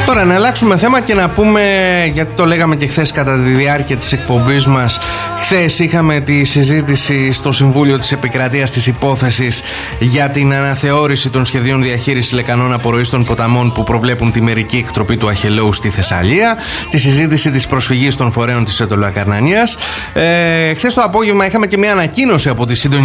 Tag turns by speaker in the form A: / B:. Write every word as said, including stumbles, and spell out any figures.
A: Τώρα να αλλάξουμε θέμα και να πούμε, γιατί το λέγαμε και χθες κατά τη διάρκεια της εκπομπής μας. Χθες είχαμε τη συζήτηση στο Συμβούλιο της Επικρατείας της υπόθεσης για την αναθεώρηση των σχεδίων διαχείρισης λεκανών απορροής των ποταμών που προβλέπουν τη μερική εκτροπή του Αχελαίου στη Θεσσαλία. Τη συζήτηση της προσφυγής των φορέων της Ετωλοακαρνανίας. Ε, χθες το απόγευμα είχαμε και μια ανακοίνωση από τη συντονιστική